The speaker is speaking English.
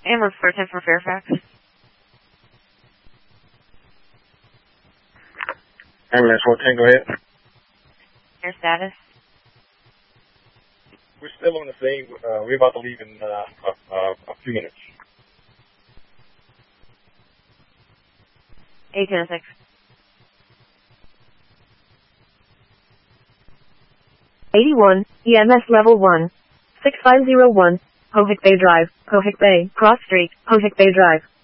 Ambulance for 10 for Fairfax. Ambulance 410, go ahead. Your status? We're still on the scene. We're about to leave in a few minutes. 806. EMS level 1. 6501. Hohick Bay Drive, Hohick Bay, Cross Street, Hohick Bay Drive.